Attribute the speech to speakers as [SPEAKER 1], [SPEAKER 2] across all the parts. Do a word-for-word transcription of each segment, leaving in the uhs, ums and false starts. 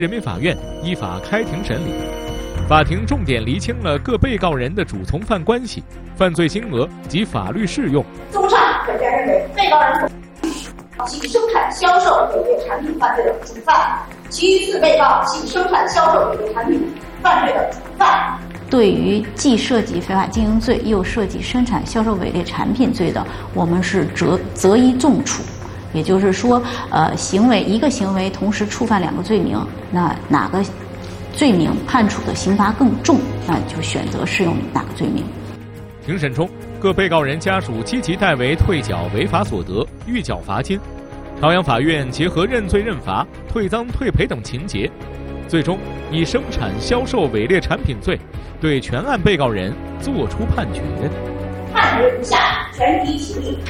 [SPEAKER 1] 人民法院依法开庭审理。法庭重点厘清了各被告人的主从犯关系、犯罪金额及法律适用。
[SPEAKER 2] 综上，本院认为，被告人系生产销售伪劣产品犯罪的主犯，其余四被告系生产销售伪劣产品犯罪的主犯。
[SPEAKER 3] 对于既涉及非法经营罪又涉及生产销售伪劣产品罪的，我们是择择一重处。也就是说，呃，行为一个行为同时触犯两个罪名，那哪个罪名判处的刑罚更重，那就选择适用哪个罪名。
[SPEAKER 1] 庭审中，各被告人家属积极代为退缴违法所得，预缴罚金。朝阳法院结合认罪认罚、退赃退赔等情节，最终以生产销售伪劣产品罪对全案被告人作出判决。
[SPEAKER 2] 判决如下：全体起立。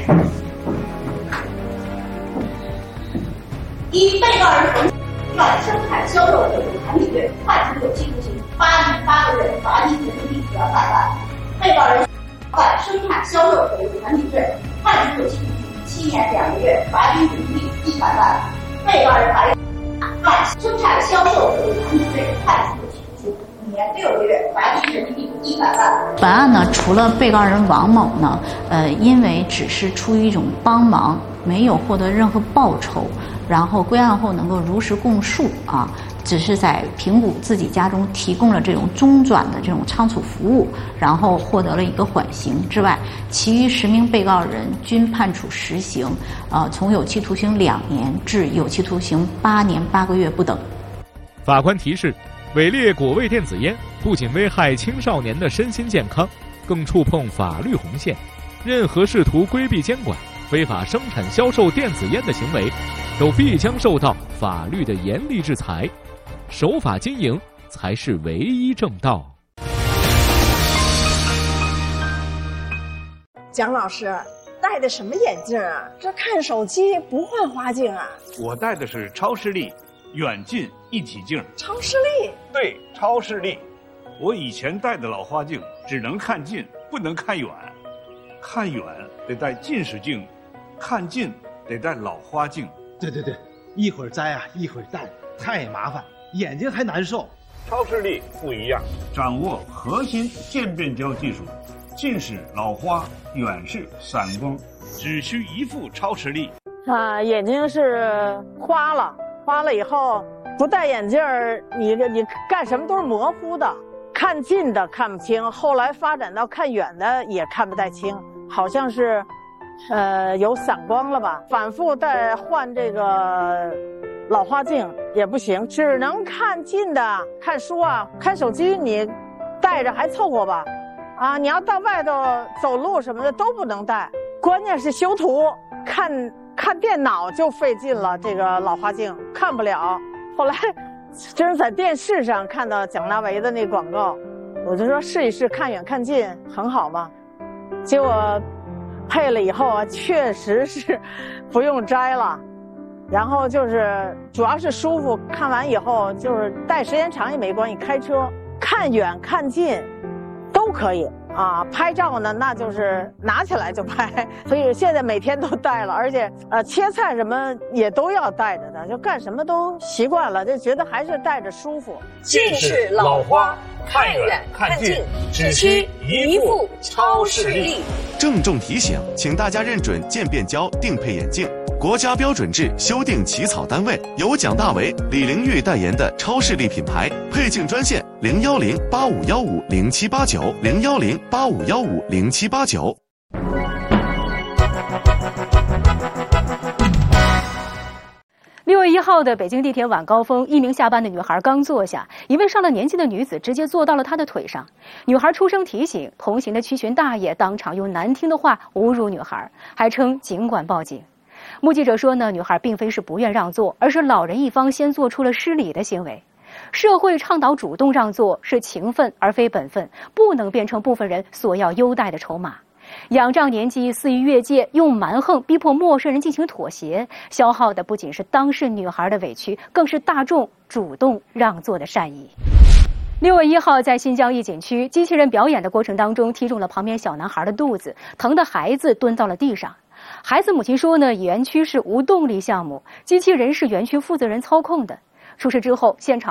[SPEAKER 2] 一、被告人冯犯生产销售伪劣产品罪，判处有期徒刑八年八个月，罚金人民币两百万。被告人犯生产销售伪劣产品罪，判处有期徒刑七年两个月，罚金人民币一百万。被告人还犯生产销售伪劣产品罪，判处有期徒刑五年六个月，罚金人民币一百万。
[SPEAKER 3] 本案呢，除了被告人王某呢，呃，因为只是出于一种帮忙，没有获得任何报酬。然后归案后能够如实供述啊，只是在平谷自己家中提供了这种中转的这种仓储服务，然后获得了一个缓刑之外，其余十名被告人均判处实刑，呃，从有期徒刑两年至有期徒刑八年八个月不等。
[SPEAKER 1] 法官提示：伪劣果味电子烟不仅危害青少年的身心健康，更触碰法律红线。任何试图规避监管、非法生产销售电子烟的行为，都必将受到法律的严厉制裁，守法经营才是唯一正道。
[SPEAKER 4] 蒋老师，戴的什么眼镜啊？这看手机不换花镜啊？
[SPEAKER 5] 我戴的是超视力远近一体镜。
[SPEAKER 4] 超视力？
[SPEAKER 5] 对，超视力。我以前戴的老花镜只能看近，不能看远。看远得戴近视镜，看近得戴老花镜。
[SPEAKER 6] 对对对，一会儿摘啊，一会儿戴，太麻烦，眼睛还难受。
[SPEAKER 5] 超视力不一样，掌握核心渐变焦技术，近视、老花、远视、散光，只需一副超视力。
[SPEAKER 4] 啊，眼睛是花了，花了以后不戴眼镜儿，你你干什么都是模糊的，看近的看不清，后来发展到看远的也看不太清，好像是。呃，有散光了吧？反复戴换这个老花镜也不行，只能看近的。看书啊，看手机你戴着还凑合吧？啊，你要到外头走路什么的都不能戴。关键是修图，看看电脑就费劲了，这个老花镜看不了。后来真是在电视上看到蒋大为的那广告，我就说试一试，看远看近很好嘛。结果。配了以后啊，确实是不用摘了，然后就是主要是舒服。看完以后就是戴时间长也没关系，开车看远看近都可以啊。拍照呢，那就是拿起来就拍，所以现在每天都戴了，而且呃切菜什么也都要戴着的，就干什么都习惯了，就觉得还是戴着舒服。
[SPEAKER 7] 近视、老花，看远看近，只需一副超视力。
[SPEAKER 8] 郑重提醒，请大家认准渐变焦定配眼镜，国家标准制修订起草单位由蒋大为、李玲玉代言的超视力品牌。配镜专线零幺零八五幺五零七八九零幺零八五幺五零七八九。
[SPEAKER 9] 六月一号的北京地铁晚高峰，一名下班的女孩刚坐下，一位上了年纪的女子直接坐到了她的腿上。女孩出声提醒，同行的七旬大爷当场用难听的话侮辱女孩，还称尽管报警。目击者说呢，女孩并非是不愿让座，而是老人一方先做出了失礼的行为。社会倡导主动让座是情分而非本分，不能变成部分人索要优待的筹码。仰仗年纪肆意越界，用蛮横逼迫陌生人进行妥协，消耗的不仅是当事女孩的委屈，更是大众主动让座的善意。六月一号，在新疆一景区，机器人表演的过程当中踢中了旁边小男孩的肚子，疼的孩子蹲到了地上。孩子母亲说呢，园区是无动力项目，机器人是园区负责人操控的。 出事之后，现场